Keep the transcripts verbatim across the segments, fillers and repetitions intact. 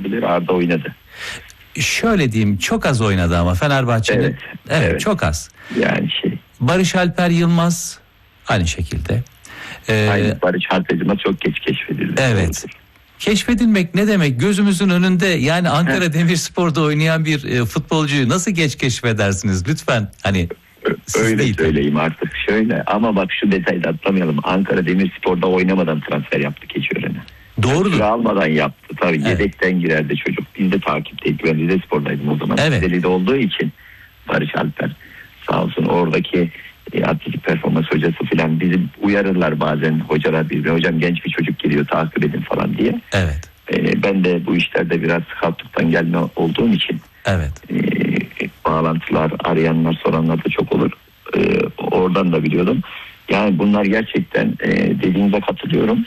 olabilir. Arda oynadı. Şöyle diyeyim, çok az oynadı ama Fenerbahçe'nin. Evet, evet, evet, çok az. Yani şey. Barış Alper Yılmaz aynı şekilde. Ee, Aynen, Barış Alper Yılmaz çok geç keşfedildi. Evet. Keşfedilmek ne demek? Gözümüzün önünde, yani Ankara Demirspor'da oynayan bir e, futbolcuyu nasıl geç keşfedersiniz lütfen? Hani öyle değil, söyleyeyim artık şöyle, ama bak şu detayı da atlamayalım. Ankara Demirspor'da oynamadan transfer yaptı Keçiören'e. Doğrudur. Süre almadan yaptı. Tabii evet. Yedekten girerdi çocuk. Biz de takipteydik. Ben Rizespor'daydım o zaman. Evet. Rize'de olduğu için Barış Alper sağ olsun oradaki e, atletik performans hocası filan bizi uyarırlar bazen hocalar birbirine. Hocam genç bir çocuk geliyor, takip edin falan diye. Evet. E, ben de bu işlerde biraz scout'luktan gelme olduğum için evet. E, bağlantılar, arayanlar, soranlar da çok olur. E, oradan da biliyordum. Yani bunlar gerçekten e, dediğinize katılıyorum.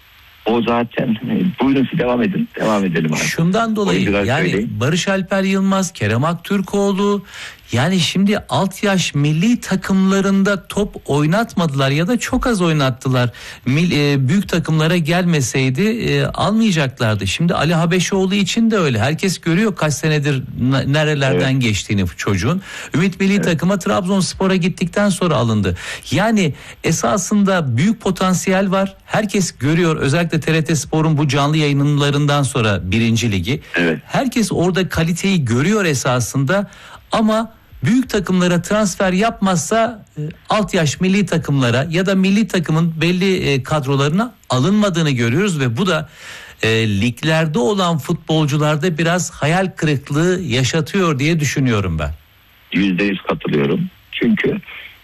O zaten e, buyurun siz devam edin. Devam edelim abi. Şundan dolayı yani söyleyeyim. Barış Alper Yılmaz, Kerem Aktürkoğlu, yani şimdi alt yaş milli takımlarında top oynatmadılar ya da çok az oynattılar. Mil, e, büyük takımlara gelmeseydi e, almayacaklardı. Şimdi Ali Habeşoğlu için de öyle. Herkes görüyor kaç senedir n- nerelerden evet. geçtiğini çocuğun. Ümit milli evet. takıma Trabzonspor'a gittikten sonra alındı. Yani esasında büyük potansiyel var. Herkes görüyor. Özellikle T R T Spor'un bu canlı yayınlarından sonra birinci ligi. Evet. Herkes orada kaliteyi görüyor esasında. Ama büyük takımlara transfer yapmazsa e, alt yaş milli takımlara ya da milli takımın belli e, kadrolarına alınmadığını görüyoruz ve bu da e, liglerde olan futbolcularda biraz hayal kırıklığı yaşatıyor diye düşünüyorum ben. Yüzde yüz katılıyorum. Çünkü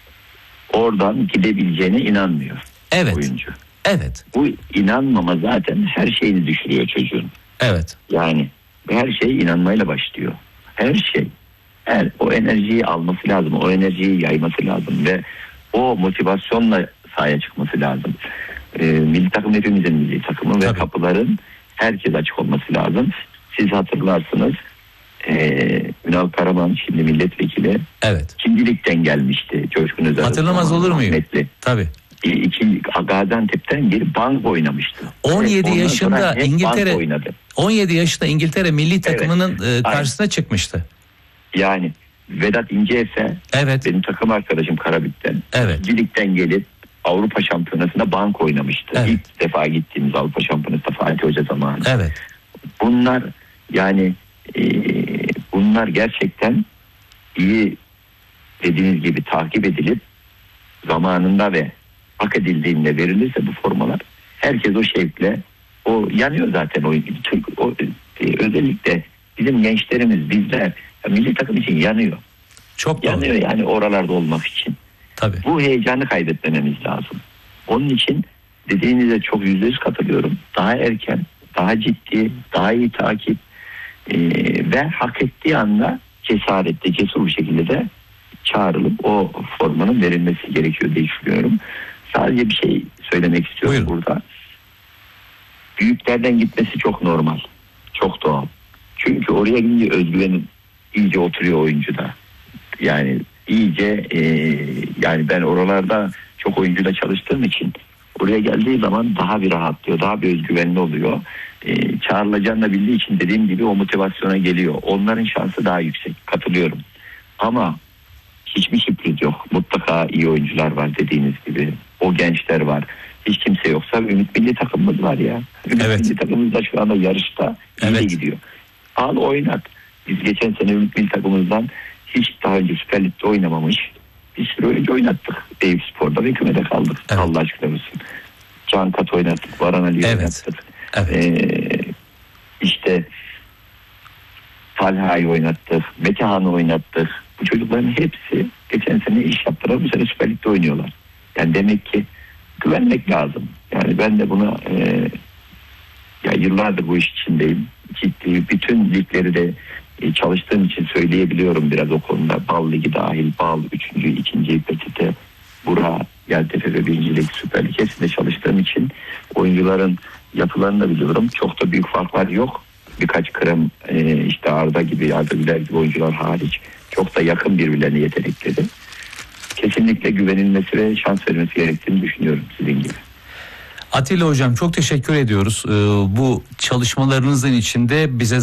oradan gidebileceğine inanmıyor evet. oyuncu. Evet. Bu inanmama zaten her şeyini düşürüyor çocuğun. Evet. Yani her şey inanmayla başlıyor. Her şey. Her, o enerjiyi alması lazım, o enerjiyi yayması lazım ve o motivasyonla sahaya çıkması lazım. Ee, milli takım hepimizin milli takımı ve kapıların herkes açık olması lazım. Siz hatırlarsınız, ee, Ünal Karaman şimdi milletvekili. Evet. İkincilikten gelmişti Coşkun Özer. Hatırlamaz olur muyum? Tabii. İki, Gaziantep'ten gelip bank oynamıştı. on yedi evet, yaşında İngiltere on yedi yaşında İngiltere milli takımının evet. karşısına Aynen. çıkmıştı. Yani Vedat İnceefe evet. benim takım arkadaşım Karabük'ten. Evet. Birlikten gelip Avrupa Şampiyonası'nda bank oynamıştı. Evet. İlk defa gittiğimiz Avrupa Şampiyonası Fatih Hoca zamanı. Evet. Bunlar yani e, bunlar gerçekten iyi, dediğiniz gibi takip edilip zamanında ve hak edildiğinde verilirse bu formalar, herkes o şevkle, o yanıyor zaten o, o e, özellikle bizim gençlerimiz, bizler milli takım için yanıyor. Çok yanıyor doğru. Yani oralarda olmak için. Tabii. Bu heyecanı kaybetmememiz lazım. Onun için dediğinize çok yüzde yüz katılıyorum. Daha erken, daha ciddi, daha iyi takip e, ve hak ettiği anda cesaretli, cesur bir şekilde de çağrılıp o formanın verilmesi gerekiyor diye düşünüyorum. Sadece bir şey söylemek istiyorum Buyurun. burada. Büyüklerden gitmesi çok normal. Çok doğal. Çünkü oraya gidince özgüvenin iyice oturuyor oyuncuda. Yani iyice e, yani ben oralarda çok oyuncuyla çalıştığım için oraya geldiği zaman daha bir rahatlıyor. Daha bir özgüvenli oluyor. E, çağrılacağını da bildiği için dediğim gibi o motivasyona geliyor. Onların şansı daha yüksek. Katılıyorum. Ama hiçbir sürpriz yok. Mutlaka iyi oyuncular var dediğiniz gibi. O gençler var. Hiç kimse yoksa Ümit milli takımımız var ya. Ümit evet. milli takımımız da şu anda yarışta evet. iyi gidiyor. Al oynat. Biz geçen sene Ümit milli takımımızdan hiç daha önce Süper Lig'de oynamamış bir sürü oyuncu oynattık. Eyüpspor'da ve kümede kaldık. Evet. Allah aşkına olsun. Can Kat oynattık. Varan Ali'yi evet. oynattık. Evet. Ee, işte Talha'yı oynattık. Metehan'ı oynattık. Bu çocukların hepsi geçen sene iş yaptılar. Bu sene Süper Lig'de oynuyorlar. Yani demek ki güvenmek lazım. Yani ben de buna e, ya yıllardır bu iş içindeyim. Ciddi bütün ligleri de e, çalıştığım için söyleyebiliyorum biraz o konuda. Bal Ligi dahil, Bal, üçüncü, ikinci, Petite, Bura, Yeltepe ve birinci Lig, Süper Lig hepsinde çalıştığım için oyuncuların yapılarını da biliyorum. Çok da büyük farklar yok. Birkaç krem e, işte Arda gibi, Arda Güler gibi oyuncular hariç çok da yakın birbirlerine yetenekleri. Kesinlikle güvenilmesi ve şans verilmesi gerektiğini düşünüyorum sizin gibi. Atilla Hocam çok teşekkür ediyoruz. Ee, bu çalışmalarınızın içinde bize